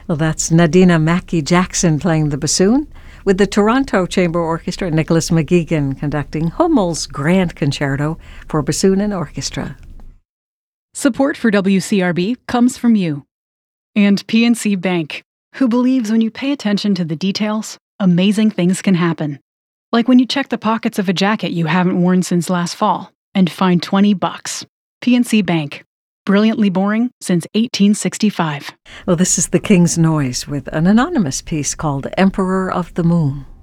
Well, that's Nadina Mackey-Jackson playing the bassoon, with the Toronto Chamber Orchestra and Nicholas McGeegan conducting Hummel's Grand Concerto for bassoon and orchestra. Support for WCRB comes from you and PNC Bank, who believes when you pay attention to the details, amazing things can happen. Like when you check the pockets of a jacket you haven't worn since last fall and find $20. PNC Bank. Brilliantly boring since 1865. Well, this is The King's Noise with an anonymous piece called Emperor of the Moon.